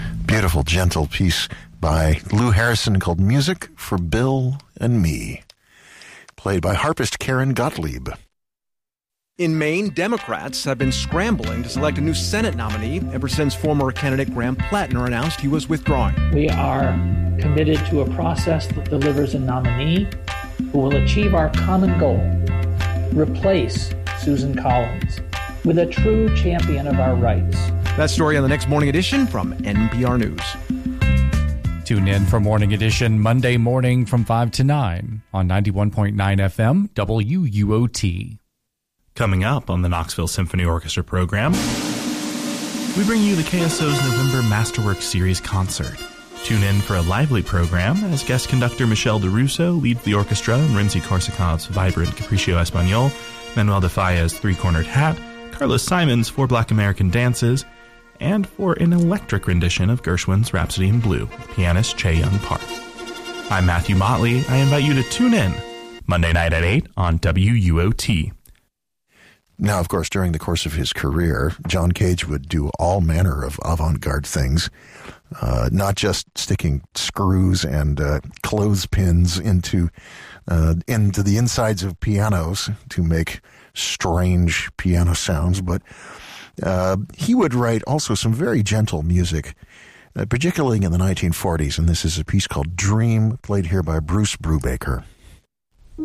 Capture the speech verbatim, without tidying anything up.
Beautiful, gentle piece by Lou Harrison called Music for Bill and Me, played by harpist Karen Gottlieb. In Maine, Democrats have been scrambling to select a new Senate nominee ever since former candidate Graham Plattner announced he was withdrawing. We are committed to a process that delivers a nominee who will achieve our common goal, replace Susan Collins with a true champion of our rights. That story on the next Morning Edition from N P R News. Tune in for Morning Edition Monday morning from five to nine on ninety-one point nine F M W U O T. Coming up on the Knoxville Symphony Orchestra program, we bring you the K S O's November Masterwork Series concert. Tune in for a lively program as guest conductor Michelle DeRusso leads the orchestra in Rimsky-Korsakov's vibrant Capriccio Espagnol, Manuel de Falla's Three-Cornered Hat, Carlos Simon's Four Black American Dances, and for an electric rendition of Gershwin's Rhapsody in Blue with pianist Che Young Park. I'm Matthew Motley. I invite you to tune in Monday night at eight on W U O T. Now, of course, during the course of his career, John Cage would do all manner of avant-garde things, uh, not just sticking screws and uh, clothespins into uh, into the insides of pianos to make strange piano sounds, but uh, he would write also some very gentle music, uh, particularly in the nineteen forties, and this is a piece called Dream, played here by Bruce Brubaker.